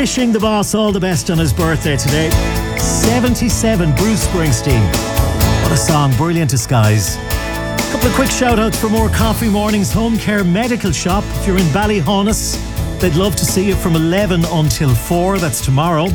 wishing the boss all the best on his birthday today. 77, Bruce Springsteen. What a song, brilliant disguise. A couple of quick shout outs for more Coffee Mornings. Home Care Medical Shop. If you're in Ballyhonus, they'd love to see you from 11 until 4. That's tomorrow.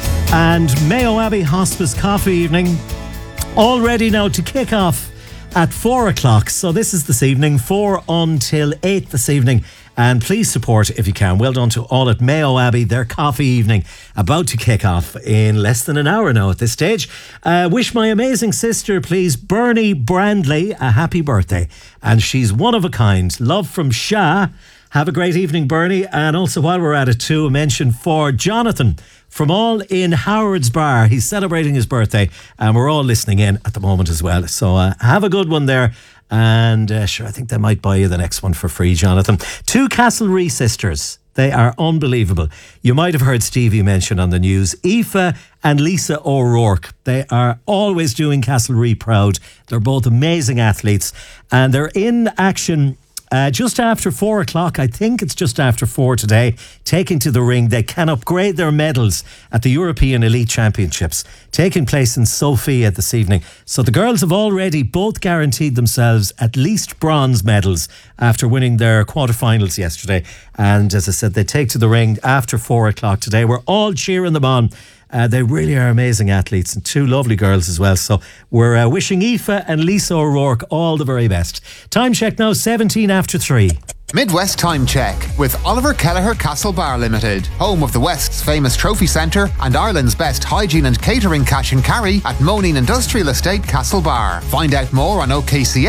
And Mayo Abbey Hospice Coffee Evening. All ready now to kick off at 4 o'clock. So this is this evening, 4 until 8 this evening. And please support if you can. Well done to all at Mayo Abbey. Their coffee evening about to kick off in less than an hour now at this stage. Wish my amazing sister, please, Bernie Brandley, a happy birthday. And she's one of a kind. Love from Shah. Have a great evening, Bernie. And also, while we're at it too, a mention for Jonathan from all in Howard's Bar. He's celebrating his birthday and we're all listening in at the moment as well. So have a good one there. And sure, I think they might buy you the next one for free, Jonathan. 2 Castlereagh sisters. They are unbelievable. You might have heard Stevie mention on the news. Aoife and Lisa O'Rourke. They are always doing Castlereagh proud. They're both amazing athletes. And they're in action just after 4 o'clock. I think it's just after 4 today, taking to the ring. They can upgrade their medals at the European Elite Championships taking place in Sofia this evening. So the girls have already both guaranteed themselves at least bronze medals after winning their quarterfinals yesterday. And as I said, they take to the ring after 4 o'clock today. We're all cheering them on. They really are amazing athletes and 2 lovely girls as well. So we're wishing Aoife and Lisa O'Rourke all the very best. Time check now, 17 after 3. Midwest Time Check with Oliver Kelleher Castle Bar Limited, home of the West's famous trophy centre and Ireland's best hygiene and catering cash and carry at Moneen Industrial Estate Castle Bar. Find out more on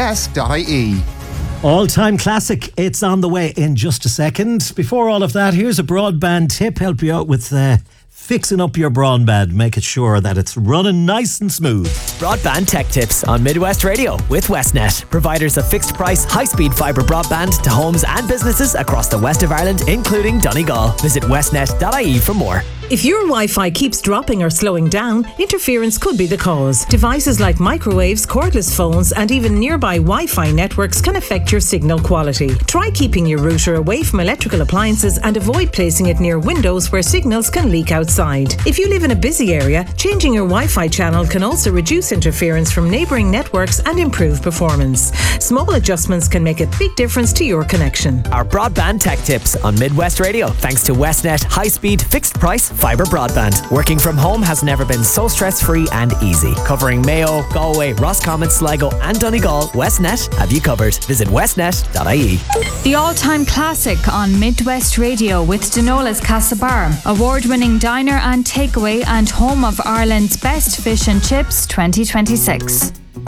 okcs.ie. All-time classic. It's on the way in just a second. Before all of that, here's a broadband tip. Help you out with fixing up your broadband, make it sure that it's running nice and smooth. Broadband tech tips on Midwest Radio with Westnet, providers of fixed price, high-speed fibre broadband to homes and businesses across the west of Ireland, including Donegal. Visit westnet.ie for more. If your Wi-Fi keeps dropping or slowing down, interference could be the cause. Devices like microwaves, cordless phones, and even nearby Wi-Fi networks can affect your signal quality. Try keeping your router away from electrical appliances and avoid placing it near windows where signals can leak outside. If you live in a busy area, changing your Wi-Fi channel can also reduce interference from neighbouring networks and improve performance. Small adjustments can make a big difference to your connection. Our broadband tech tips on Midwest Radio, thanks to Westnet high-speed, fixed-price fibre broadband. Working from home has never been so stress-free and easy. Covering Mayo, Galway, Roscommon, Sligo and Donegal, Westnet have you covered. Visit westnet.ie. The all-time classic on Midwest Radio with Donola's Castle Bar, award-winning diner and takeaway and home of Ireland's best fish and chips 2026.